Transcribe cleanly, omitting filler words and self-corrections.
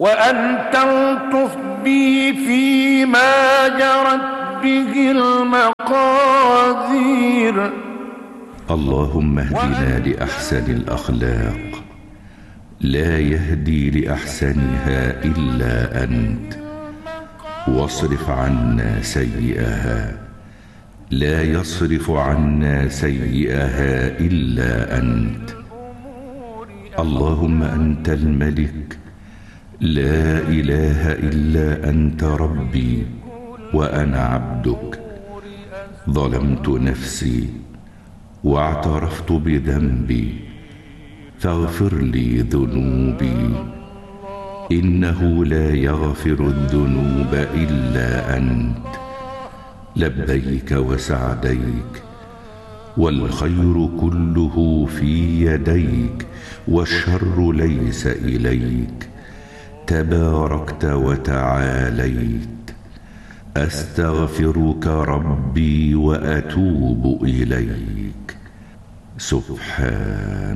وأن تلطف بي فيما جرت به المقادير. اللهم اهدنا لأحسن الأخلاق، لا يهدي لأحسنها إلا أنت، واصرف عنا سيئها، لا يصرف عنا سيئها إلا أنت. اللهم أنت الملك، لا إله إلا أنت ربي وأنا عبدك، ظلمت نفسي واعترفت بذنبي، فاغفر لي ذنوبي، إنه لا يغفر الذنوب إلا أنت. لبيك وسعديك، والخير كله في يديك، والشر ليس إليك، تباركت وتعاليت. أستغفرك ربي وأتوب إليك. سبحان